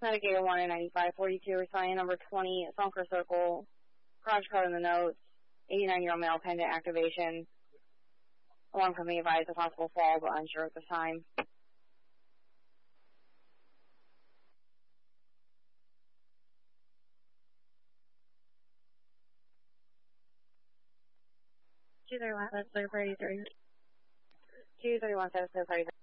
Navigator 1 and 9542, responding number 20, Sunker Circle, garage code in the notes, 89-year-old male pendant activation. Alarm company advised a possible fall, but unsure at this time. Two 31 status clear party 3.